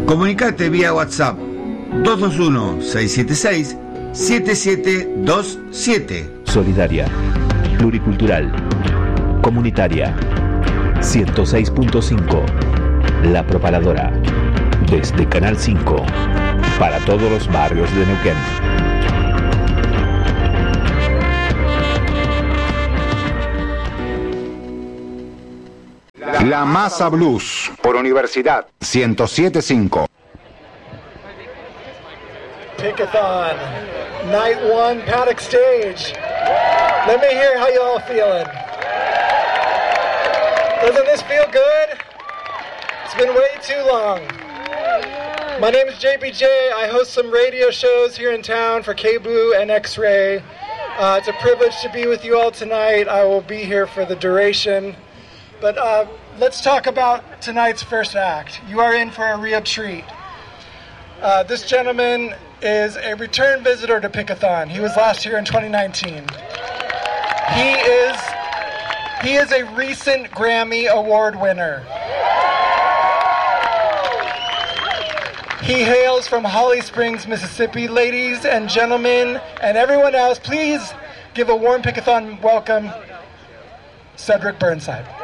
Comunicate vía WhatsApp 221-676-7727. Solidaria, pluricultural, comunitaria. 106.5. La Propaladora. Desde Canal 5. Para todos los barrios de Neuquén. La Masa Blues por Universidad 107.5. Pickathon, night one, paddock stage. Let me hear how y'all feeling. Doesn't this feel good? It's been way too long. My name is JBJ. I host some radio shows here in town for KBOO and X-Ray. It's a privilege to be with you all tonight. I will be here for the duration. But let's talk about tonight's first act. You are in for a real treat. This gentleman is a return visitor to Pickathon. He was last here in 2019. He is a recent Grammy Award winner. He hails from Holly Springs, Mississippi. Ladies and gentlemen, and everyone else, please give a warm Pickathon welcome, Cedric Burnside.